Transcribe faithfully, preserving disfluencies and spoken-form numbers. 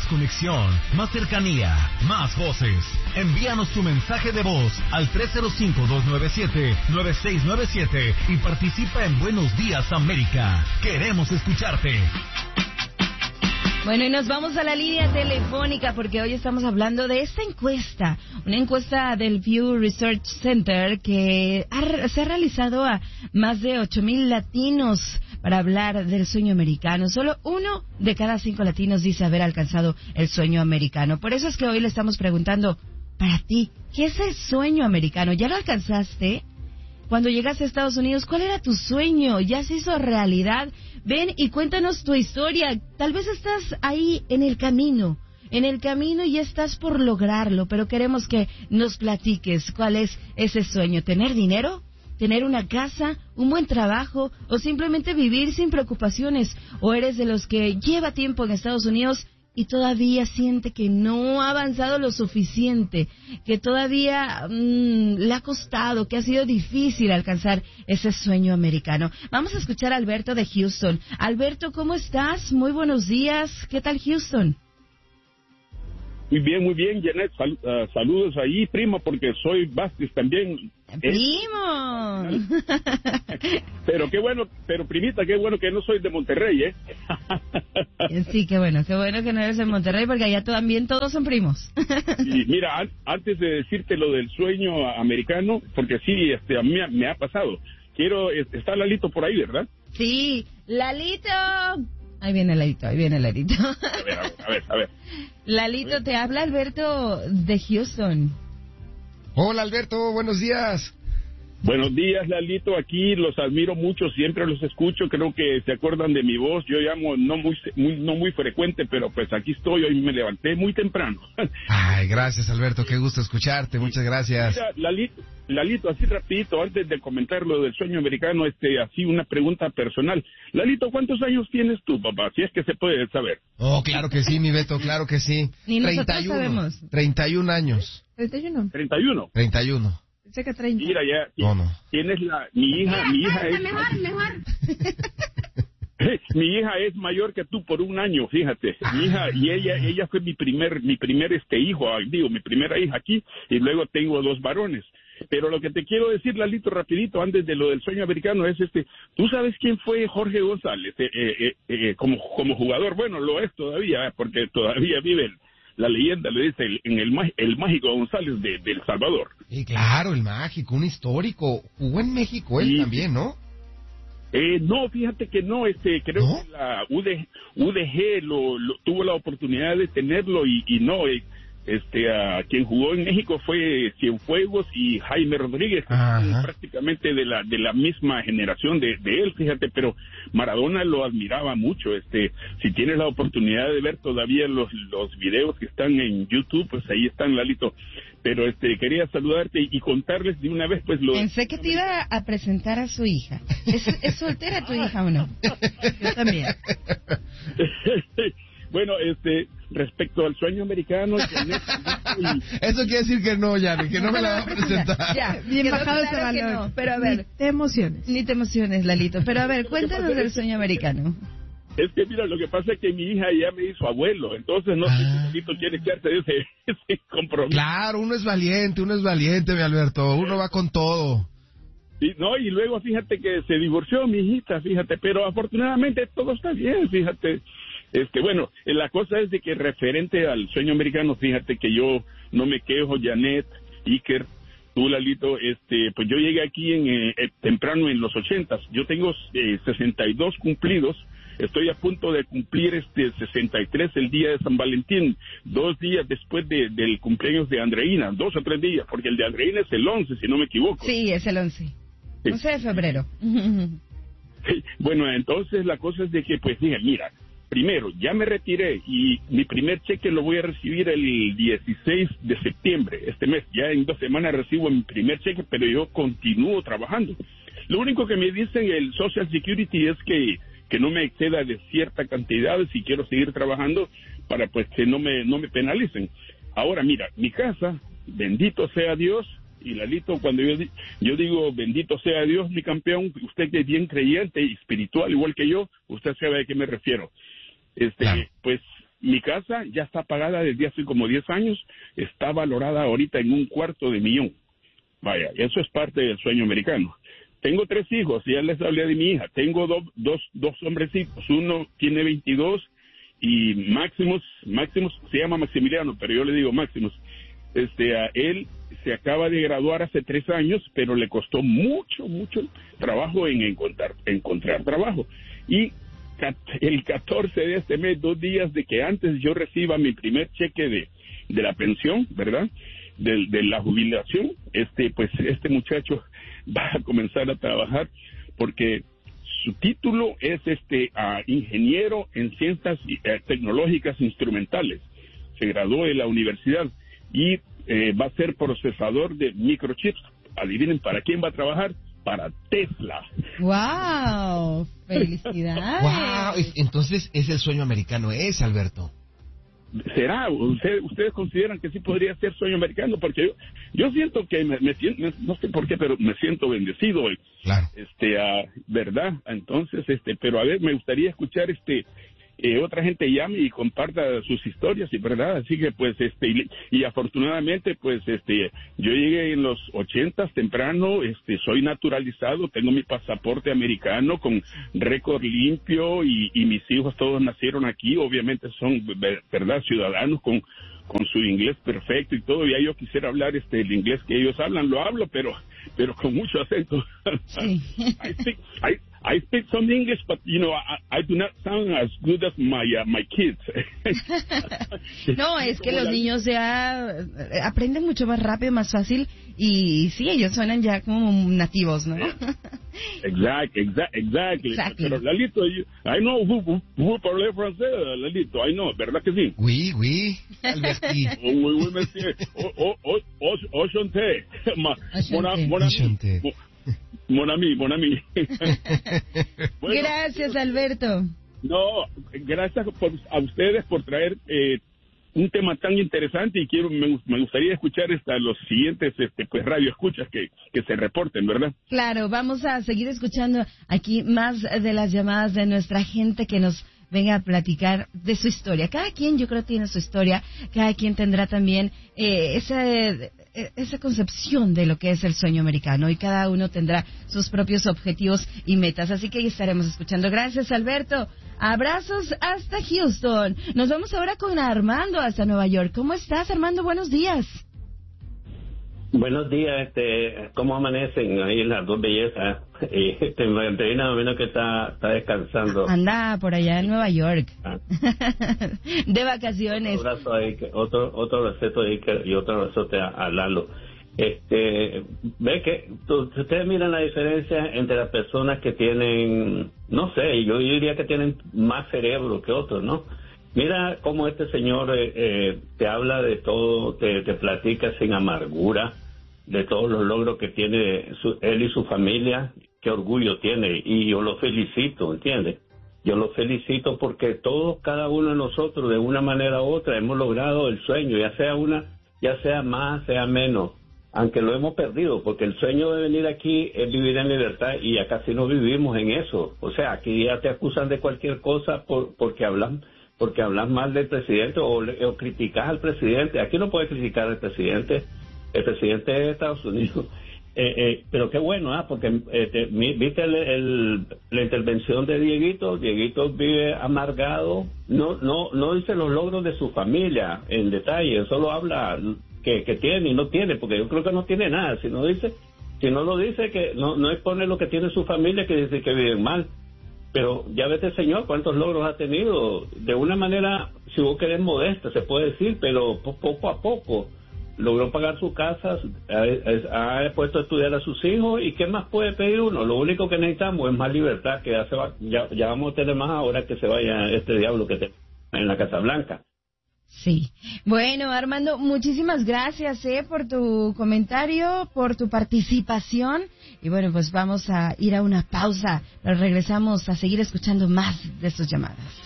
conexión, más cercanía, más voces. Envíanos tu mensaje de voz al tres cero cinco, dos nueve siete, nueve seis nueve siete y participa en Buenos Días América. Queremos escucharte. Bueno, y nos vamos a la línea telefónica porque hoy estamos hablando de esta encuesta, una encuesta del Pew Research Center que ha, se ha realizado a más de ocho mil latinos para hablar del sueño americano. Solo uno de cada cinco latinos dice haber alcanzado el sueño americano. Por eso es que hoy le estamos preguntando, para ti, ¿qué es el sueño americano? ¿Ya lo alcanzaste? Cuando llegaste a Estados Unidos, ¿cuál era tu sueño? ¿Ya se hizo realidad? Ven y cuéntanos tu historia. Tal vez estás ahí en el camino, en el camino y ya estás por lograrlo, pero queremos que nos platiques cuál es ese sueño. ¿Tener dinero? ¿Tener una casa? ¿Un buen trabajo? ¿O simplemente vivir sin preocupaciones? ¿O eres de los que lleva tiempo en Estados Unidos y todavía siente que no ha avanzado lo suficiente, que todavía mmm, le ha costado, que ha sido difícil alcanzar ese sueño americano? Vamos a escuchar a Alberto de Houston. Alberto, ¿cómo estás? Muy buenos días. ¿Qué tal Houston? Muy bien, muy bien, Janet. Sal, uh, saludos ahí, primo, porque soy Vázquez también. ¡Primo! ¿Eh? Pero qué bueno, pero primita, qué bueno que no soy de Monterrey, ¿eh? Sí, qué bueno, qué bueno que no eres de Monterrey, porque allá también todos son primos. Y mira, an- antes de decirte lo del sueño americano, porque sí, este, a mí me ha, me ha pasado. Quiero, está Lalito por ahí, ¿verdad? Sí, Lalito. Ahí viene Lalito, ahí viene Lalito. A ver, a ver, a ver. A ver. Lalito, a ver. Te habla Alberto de Houston. Hola Alberto, buenos días. Buenos días, Lalito, aquí los admiro mucho, siempre los escucho, creo que se acuerdan de mi voz, yo llamo no muy, muy no muy frecuente, pero pues aquí estoy, hoy me levanté muy temprano. Ay, gracias Alberto, qué gusto escucharte, muchas gracias. Mira, Lalito, Lalito, así rapidito, antes de comentar lo del sueño americano, este, así una pregunta personal. Lalito, ¿cuántos años tienes tú, papá? Si es que se puede saber. Oh, claro que sí, mi Beto, claro que sí. Ni nosotros sabemos. treinta y un años. treinta y uno. treinta y uno. treinta y uno. Sé que treinta. Mira, ya, no, no. tienes la, mi hija, mi hija es... Mejor, mejor. Mi hija es mayor que tú por un año, fíjate. Mi hija, y ella ella fue mi primer mi primer este hijo, digo, mi primera hija aquí, y luego tengo dos varones. Pero lo que te quiero decir, Lalito, rapidito, antes de lo del sueño americano, es este, ¿tú sabes quién fue Jorge González eh, eh, eh, como, como jugador? Bueno, lo es todavía, porque todavía vive el, la leyenda, le dice, el, en el, el mágico González de, de El Salvador. Sí, claro, el mágico, un histórico. Jugó en México él sí. también, ¿no? Eh, no, fíjate que no, este, creo ¿No? que la U D, U D G lo, lo, tuvo la oportunidad de tenerlo y, y no, eh, este, a quien jugó en México fue Cienfuegos y Jaime Rodríguez, que son prácticamente de la de la misma generación de, de él, fíjate, pero Maradona lo admiraba mucho, este, si tienes la oportunidad de ver todavía los los videos que están en YouTube, pues ahí están, Lalito. Pero este quería saludarte y, y contarles de una vez pues lo... Pensé que te iba a presentar a su hija. ¿Es, es soltera tu hija o no? Yo también. Bueno, este, respecto al sueño americano... Y... Eso quiere decir que no, Yane, que no me la va a presentar. Ya, bien bajado ese valor. No, pero a ver, ni te emociones. Ni te emociones, Lalito. Pero a ver, cuéntanos del sueño americano. Es que mira, lo que pasa es que mi hija ya me hizo abuelo, entonces no sé ah. si Lalito quiere echarse ese, ese compromiso. Claro, uno es valiente, uno es valiente, mi Alberto, uno va con todo. Sí, no, y luego fíjate que se divorció mi hijita, fíjate, pero afortunadamente todo está bien, fíjate. Este, bueno, la cosa es de que referente al sueño americano, fíjate que yo no me quejo, Janet, Iker, tú, Lalito, este, pues yo llegué aquí en eh, temprano en los ochentas, yo tengo eh, sesenta y dos cumplidos, estoy a punto de cumplir este sesenta y tres el día de San Valentín, dos días después de, del cumpleaños de Andreina, dos o tres días, porque el de Andreina es el once, si no me equivoco. Sí, es el once. Sí. once de febrero. Sí. Bueno, entonces la cosa es de que, pues dije, mira, primero, ya me retiré y mi primer cheque lo voy a recibir el dieciséis de septiembre, este mes. Ya en dos semanas recibo mi primer cheque, pero yo continúo trabajando. Lo único que me dicen el Social Security es que, que no me exceda de cierta cantidad si quiero seguir trabajando para pues que no me, no me penalicen. Ahora, mira, mi casa, bendito sea Dios, y Lalito, cuando yo, yo digo bendito sea Dios, mi campeón, usted que es bien creyente y espiritual igual que yo, usted sabe a qué me refiero. Este, claro. Pues mi casa ya está pagada desde hace como diez años, está valorada ahorita en un cuarto de millón. Vaya, eso es parte del sueño americano. Tengo tres hijos, ya les hablé de mi hija. Tengo do, dos dos hombrecitos, uno tiene veintidós y Máximos, Máximos se llama Maximiliano, pero yo le digo Máximos. Este, a él se acaba de graduar hace tres años, pero le costó mucho, mucho trabajo en encontrar, encontrar trabajo. Y el catorce de este mes, dos días de que antes yo reciba mi primer cheque de, de la pensión, ¿verdad?, de, de la jubilación, este, pues este muchacho va a comenzar a trabajar porque su título es este uh, ingeniero en ciencias uh, tecnológicas instrumentales. Se graduó de la universidad y eh, va a ser procesador de microchips. Adivinen para quién va a trabajar. Para Tesla. ¡Wow! ¡Felicidades! ¡Wow! Entonces es el sueño americano, es, Alberto. ¿Será? ¿Usted, ¿Ustedes consideran que sí podría ser sueño americano? Porque yo, yo siento que me, me siento, no sé por qué, pero me siento bendecido. Claro. Este, uh, ¿verdad? Entonces, este, pero a ver, me gustaría escuchar este eh, otra gente llame y comparta sus historias, y verdad, así que pues este y, y afortunadamente pues este yo llegué en los ochentas temprano, este soy naturalizado, tengo mi pasaporte americano con récord limpio y, y mis hijos todos nacieron aquí, obviamente son verdad ciudadanos con con su inglés perfecto y todo. Ya yo quisiera hablar este el inglés que ellos hablan, lo hablo, pero pero con mucho acento. Sí. I speak I I speak some English, but you know I, I do not sound as good as my uh, my kids. No, es que los niños ya aprenden mucho más rápido, más fácil, y sí, ellos suenan ya como nativos, ¿no? Exactly, exact, exactly. Exactly. Pero Lalito, you, I know who who, who parle français, Lalito, I know, ¿verdad que sí? Oui, oui, Alberti. Oh, oui, oui, monsieur. Oh, oh, oh, oh, enchanté. Ma, mon, a- mon ami, Enchanté. mon, mon ami, mon ami. Bueno, Gracias, Alberto. no, gracias por, a ustedes por traer eh, un tema tan interesante, y quiero me, me gustaría escuchar hasta los siguientes este pues radio escuchas que, que se reporten, ¿verdad? Claro, vamos a seguir escuchando aquí más de las llamadas de nuestra gente que nos venga a platicar de su historia. Cada quien, yo creo, tiene su historia, cada quien tendrá también eh, esa, eh, esa concepción de lo que es el sueño americano, y cada uno tendrá sus propios objetivos y metas. Así que ahí estaremos escuchando. Gracias, Alberto. Abrazos hasta Houston. Nos vamos ahora con Armando hasta Nueva York. ¿Cómo estás, Armando? Buenos días. Buenos días, este, ¿cómo amanecen ahí las dos bellezas? Y este, Marina, menos que está, está descansando. Anda por allá en Nueva York. Ah. De vacaciones. Otro abrazo ahí, que- otro, otro receto ahí que- y otro abrazo a, a Lalo. Este, ve que tú- ustedes miran la diferencia entre las personas que tienen, no sé, yo diría que tienen más cerebro que otros, ¿no? Mira cómo este señor eh, eh, te habla de todo, te, te platica sin amargura de todos los logros que tiene su, él y su familia, qué orgullo tiene, y yo lo felicito, ¿entiendes? Yo lo felicito porque todos, cada uno de nosotros, de una manera u otra, hemos logrado el sueño, ya sea una, ya sea más, sea menos, aunque lo hemos perdido, porque el sueño de venir aquí es vivir en libertad, y ya casi no vivimos en eso. O sea, aquí ya te acusan de cualquier cosa por, porque hablan porque hablas mal del presidente o, o criticas al presidente. Aquí no puedes criticar al presidente, el presidente de Estados Unidos. Eh, eh, pero qué bueno, ¿ah? Porque eh, te, mi, viste el, el, la intervención de Dieguito. Dieguito vive amargado, no no no dice los logros de su familia en detalle, solo habla que, que tiene y no tiene, porque yo creo que no tiene nada. Si no dice, si no lo dice, que no, no expone lo que tiene su familia, que dice que viven mal. Pero ya ves el señor cuántos logros ha tenido, de una manera, si vos querés, modesta, se puede decir, pero po- poco a poco logró pagar su casa, ha, ha puesto a estudiar a sus hijos, y ¿qué más puede pedir uno? Lo único que necesitamos es más libertad, que ya, se va, ya, ya vamos a tener más ahora que se vaya este diablo que te en la Casa Blanca. Sí. Bueno, Armando, muchísimas gracias eh, por tu comentario, por tu participación. Y bueno, pues vamos a ir a una pausa, pero regresamos a seguir escuchando más de sus llamadas.